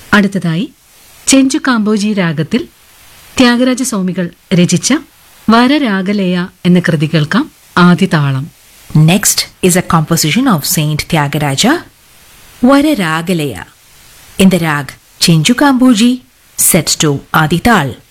അടുത്തതായി ചെഞ്ചു കാമ്പോജി രാഗത്തിൽ ത്യാഗരാജസ്വാമികൾ രചിച്ച വരരാഗലയ എന്ന കൃതി കേൾക്കാം. ആദ്യ താളം. Next is a composition of Saint Tyagaraja, Vararagalaya, in the rag Chenju Kamboji, set to Adi Tal.